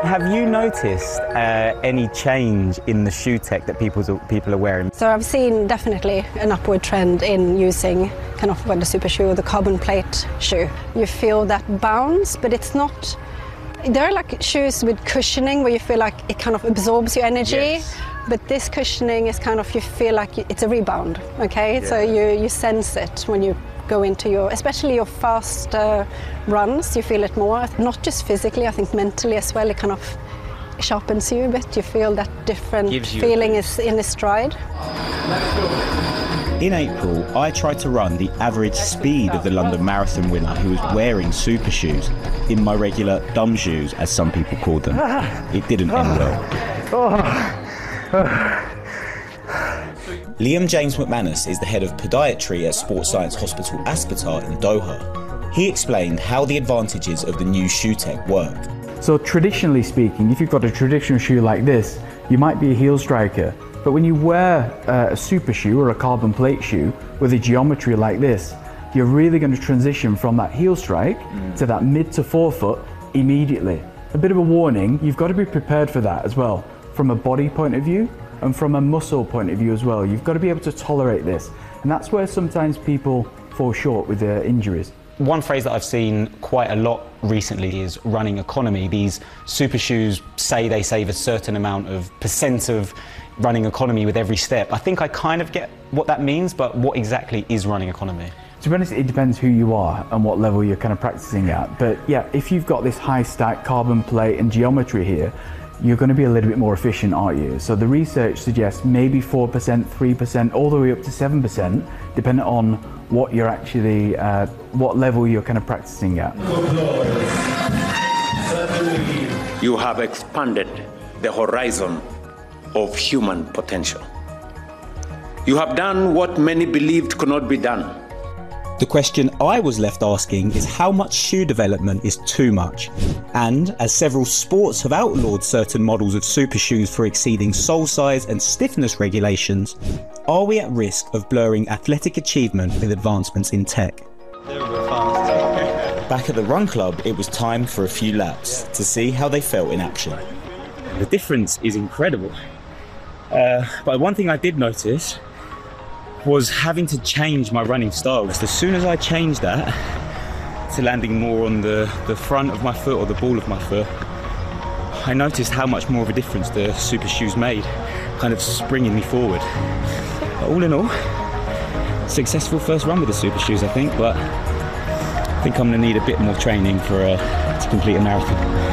Have you noticed any change in the shoe tech that people are wearing? So I've seen definitely an upward trend in using kind of the super shoe or the carbon plate shoe. You feel that bounce, but it's not. There are like shoes with cushioning where you feel like it kind of absorbs your energy. Yes. But this cushioning is kind of, you feel like it's a rebound, okay? Yeah. So you sense it when you go into your, especially your fast runs, you feel it more. Not just physically, I think mentally as well, it kind of sharpens you a bit. You feel that different feeling is in the stride. In April, I tried to run the average speed of the London Marathon winner who was wearing super shoes in my regular dumb shoes, as some people called them. It didn't end well. Liam James McManus is the head of podiatry at Sports Science Hospital Aspetar in Doha. He explained how the advantages of the new shoe tech work. So traditionally speaking, if you've got a traditional shoe like this, you might be a heel striker. But when you wear a super shoe or a carbon plate shoe with a geometry like this, you're really going to transition from that heel strike to that mid to forefoot immediately. A bit of a warning, you've got to be prepared for that as well, from a body point of view and from a muscle point of view as well. You've got to be able to tolerate this. And that's where sometimes people fall short with their injuries. One phrase that I've seen quite a lot recently is running economy. These super shoes say they save a certain amount of percent of running economy with every step. I think I kind of get what that means, but what exactly is running economy? To be honest, it depends who you are and what level you're kind of practicing at. But yeah, if you've got this high stack carbon plate and geometry here, you're going to be a little bit more efficient, aren't you? So the research suggests maybe 4%, 3%, all the way up to 7%, depending on what you're actually, what level you're kind of practicing at. You have expanded the horizon of human potential. You have done what many believed could not be done. The question I was left asking is how much shoe development is too much? And as several sports have outlawed certain models of super shoes for exceeding sole size and stiffness regulations, are we at risk of blurring athletic achievement with advancements in tech? Back at the Run Club, it was time for a few laps to see how they felt in action. The difference is incredible. But one thing I did notice was having to change my running style. Because as soon as I changed that to landing more on the front of my foot or the ball of my foot, I noticed how much more of a difference the super shoes made, kind of springing me forward. But all in all, successful first run with the super shoes, I think, but I think I'm going to need a bit more training to complete a marathon.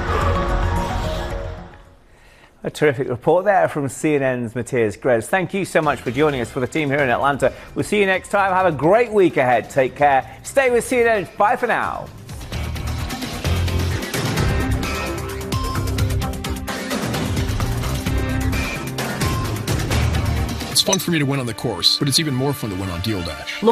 A terrific report there from CNN's Matthias Grez. Thank you so much for joining us for the team here in Atlanta. We'll see you next time. Have a great week ahead. Take care. Stay with CNN. Bye for now. It's fun for me to win on the course, but it's even more fun to win on Deal Dash.